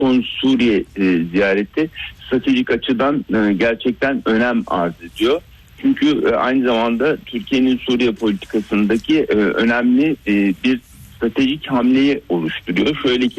son Suriye ziyareti stratejik açıdan gerçekten önem arz ediyor. Çünkü aynı zamanda Türkiye'nin Suriye politikasındaki önemli bir stratejik hamleyi oluşturuyor. Şöyle ki